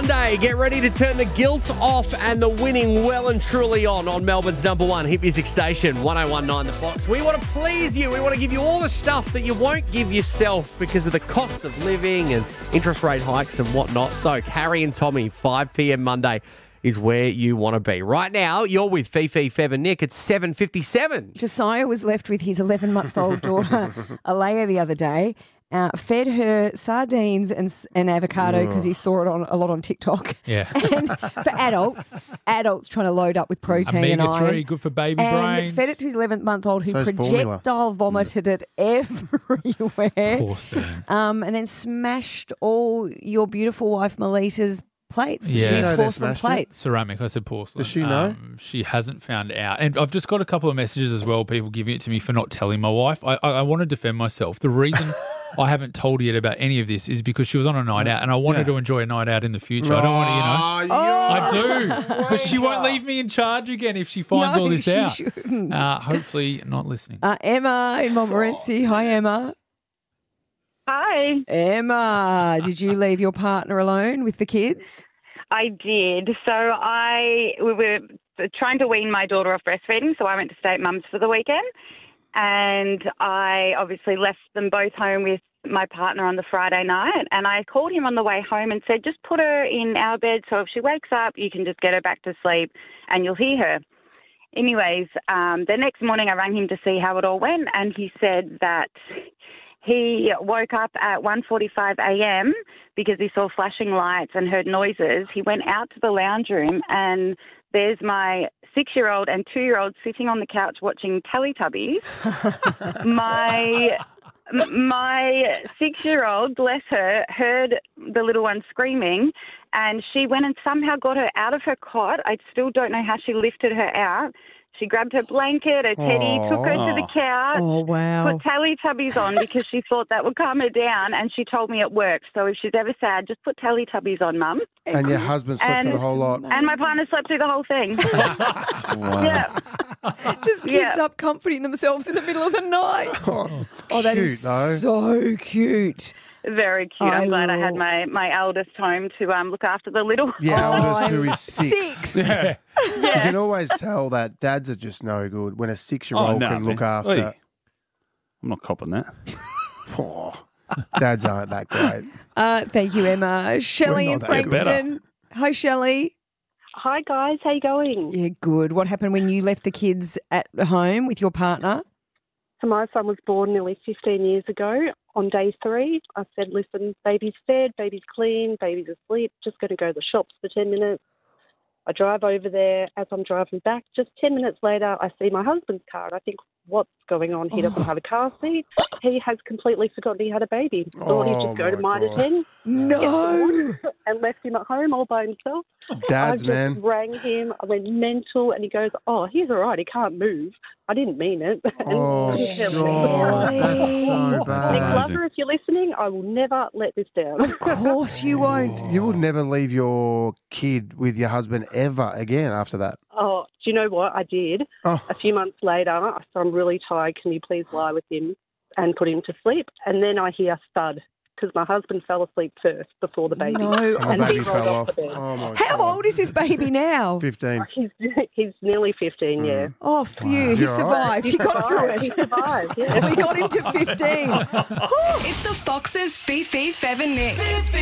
Monday. Get ready to turn the guilt off and the winning well and truly on Melbourne's number one hit music station, 1019 The Fox. We want to please you. We want to give you all the stuff that you won't give yourself because of the cost of living and interest rate hikes and whatnot. So Harry and Tommy, 5 p.m. Monday is where you want to be. Right now, you're with Fifi, Fev and Nick at 7:57. Josiah was left with his 11-month-old daughter, Alea, the other day. Fed her sardines and avocado because he saw it a lot on TikTok. Yeah. And for adults trying to load up with protein and iron. Omega-3, good for baby and brains. fed it to his 11th-month-old who So's projectile vomited it everywhere. Poor thing. And then smashed all your beautiful wife Melita's plates. Yeah. New You know they porcelain smashed it? plates. Ceramic, I said porcelain. Does she know? She hasn't found out. And I've just got a couple of messages as well, people giving it to me for not telling my wife. I want to defend myself. The reason I haven't told her yet about any of this is because she was on a night out and I want her to enjoy a night out in the future. I don't want to, I do. Because she won't leave me in charge again if she finds all this she out. shouldn't. Hopefully not listening. Emma in Montmorency. Hi, Emma. Hi. Emma, did you leave your partner alone with the kids? I did. So we were trying to wean my daughter off breastfeeding, so I went to stay at mum's for the weekend. And I obviously left them both home with my partner on the Friday night. And I called him on the way home and said, just put her in our bed so if she wakes up, you can just get her back to sleep and you'll hear her. Anyways, the next morning I rang him to see how it all went, and he said that he woke up at 1:45 a.m. because he saw flashing lights and heard noises. He went out to the lounge room and there's my 6-year-old and 2-year-old sitting on the couch watching Teletubbies. My 6-year-old, bless her, heard the little one screaming and she went and somehow got her out of her cot. I still don't know how she lifted her out. She grabbed her blanket, her teddy, took her to the couch, Oh, wow. put Teletubbies on because she thought that would calm her down, and she told me it worked. So if she's ever sad, just put Teletubbies on, Mum. And your husband slept through the whole lot. And my partner slept through the whole thing. Wow. Yeah. Just kids Yeah. up comforting themselves in the middle of the night. Oh, that is Cute, though. so cute. Very cute. I'm glad I had love- my eldest home to look after the little. Your eldest, I'm who is 6. Yeah. You can always tell that dads are just no good when a 6-year-old can look after. Oi. I'm not copping that. Oh, dads aren't that great. Thank you, Emma. Shelley We're in not that good. Frankston. Hi, Shelley. Hi guys, how you going? Yeah, good. What happened when you left the kids at home with your partner? So my son was born nearly 15 years ago. On day 3, I said, listen, baby's fed, baby's clean, baby's asleep, just going to go to the shops for 10 minutes. I drive over there. As I'm driving back, just 10 minutes later, I see my husband's car. And I think, what's going on? He doesn't have a car seat. He has completely forgotten he had a baby. Thought he'd just go to my minor God. 10. No. And left him at home all by himself. Dads, I man. just rang him. I went mental, and he goes, "Oh, he's all right. He can't move. I didn't mean it." And Oh, couldn't tell me. God, that's so Nick bad. Glover, if you're listening, I will never let this down. Of course you won't. You will never leave your kid with your husband ever again after that. Oh, do you know what? I did. Oh. A few months later, I said, I'm really tired. Can you please lie with him and put him to sleep? And then I hear thud because my husband fell asleep first before the baby. No. And the he baby rolled fell off off. the bed. Oh, my How God. old is this baby now? 15. He's nearly 15, yeah. Oh, phew. He You're all right. survived. She got through He it. survived, yeah. We got him to 15. It's the Foxes Fifi, Fev and Nick.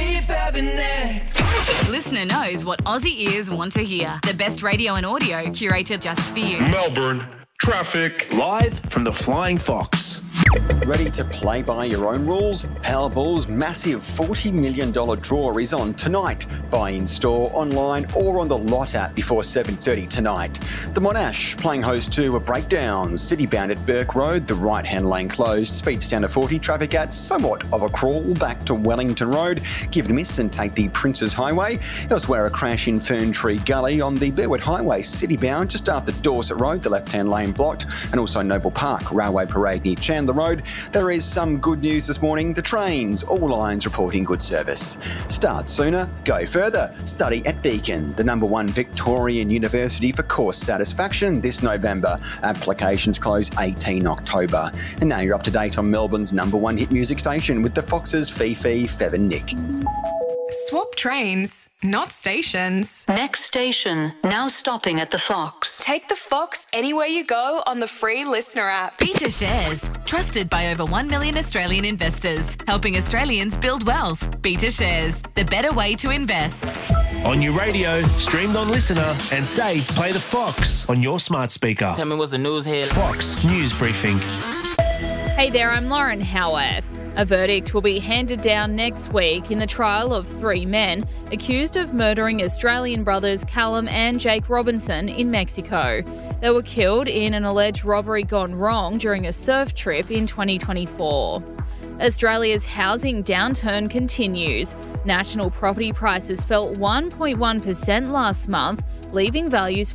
Listener knows what Aussie ears want to hear. The best radio and audio curated just for you. Melbourne traffic. Live from the Flying Fox. Ready to play by your own rules? Powerball's massive $40 million draw is on tonight. Buy in store, online or on the Lot app before 7:30 tonight. The Monash playing host to a breakdown. City-bound at Burke Road, the right-hand lane closed. Speeds down to 40, traffic at somewhat of a crawl back to Wellington Road. Give it a miss and take the Princes Highway. Elsewhere, a crash in Fern Tree Gully on the Burwood Highway, city-bound just after Dorset Road, the left-hand lane blocked. And also Noble Park, Railway Parade near Chandler Road. There is some good news this morning. The trains, all lines reporting good service. Start sooner, go further. Study at Deakin, the #1 Victorian university for course satisfaction this November. Applications close 18 October. And now you're up to date on Melbourne's #1 hit music station with the Foxes Fifi, Fev and Nick. Swap trains, not stations. Next station, now stopping at the Fox. Take the Fox anywhere you go on the free Listener app. Beta Shares, trusted by over 1 million Australian investors, helping Australians build wealth. Beta Shares, the better way to invest. On your radio, streamed on Listener, and say, play the Fox on your smart speaker. Tell me what's the news here. Fox News Briefing. Hey there, I'm Lauren Howarth. A verdict will be handed down next week in the trial of 3 men accused of murdering Australian brothers Callum and Jake Robinson in Mexico. They were killed in an alleged robbery gone wrong during a surf trip in 2024. Australia's housing downturn continues. National property prices fell 1.1% last month, leaving values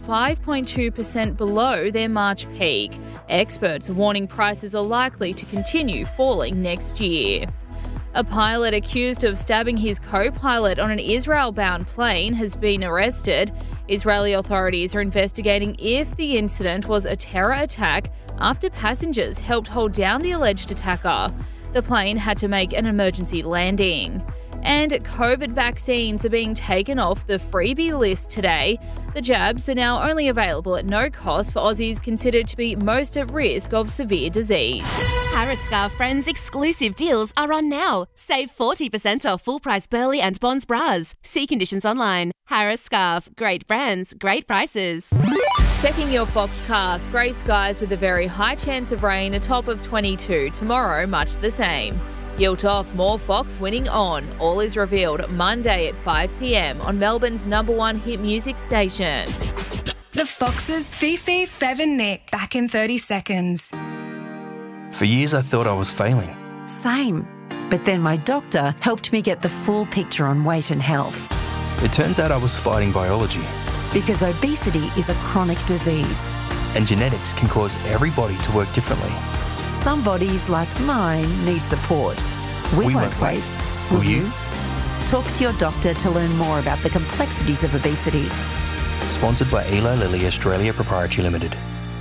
5.2% below their March peak. Experts are warning prices are likely to continue falling next year. A pilot accused of stabbing his co-pilot on an Israel-bound plane has been arrested. Israeli authorities are investigating if the incident was a terror attack after passengers helped hold down the alleged attacker. The plane had to make an emergency landing. And COVID vaccines are being taken off the freebie list today. The jabs are now only available at no cost for Aussies considered to be most at risk of severe disease. Harris Scarf Friends exclusive deals are on now. Save 40% off full price Burley and Bonds bras. See conditions online. Harris Scarf, great brands, great prices. Checking your forecast, grey skies with a very high chance of rain, a top of 22. Tomorrow, much the same. Guilt off, more Fox winning on. All is revealed Monday at 5 p.m. on Melbourne's #1 hit music station. The Foxes, Fifi, Fev and Nick, back in 30 seconds. For years I thought I was failing. Same. But then my doctor helped me get the full picture on weight and health. It turns out I was fighting biology. Because obesity is a chronic disease. And genetics can cause every body to work differently. Some bodies, like mine, need support. We won't wait. Will you? Talk to your doctor to learn more about the complexities of obesity. Sponsored by Eli Lilly Australia Proprietary Limited.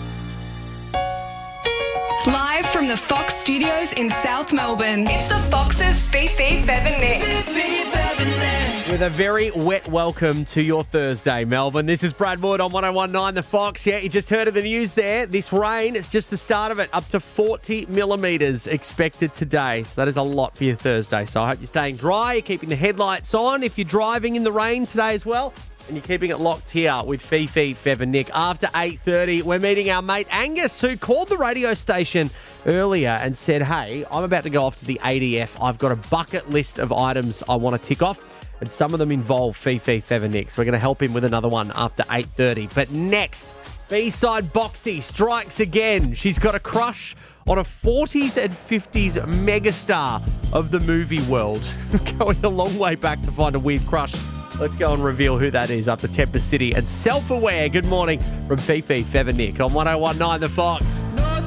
Live from the Fox Studios in South Melbourne, it's the Foxes, Fifi, Fev and Nick. With a very wet welcome to your Thursday, Melbourne. This is Brad Wood on 1019 The Fox. Yeah, you just heard of the news there. This rain, it's just the start of it. Up to 40 millimetres expected today. So that is a lot for your Thursday. So I hope you're staying dry, you're keeping the headlights on if you're driving in the rain today as well. And you're keeping it locked here with Fifi, Fev and Nick. After 8:30, we're meeting our mate Angus, who called the radio station earlier and said, hey, I'm about to go off to the ADF. I've got a bucket list of items I want to tick off. And some of them involve Fifi, Fev and Nick. So we're going to help him with another one after 8:30. But next, B-side Boxy strikes again. She's got a crush on a 40s and 50s megastar of the movie world. Going a long way back to find a weird crush. Let's go and reveal who that is after Tempest City and Self-Aware. Good morning from Fifi, Fev and Nick on 1019 The Fox.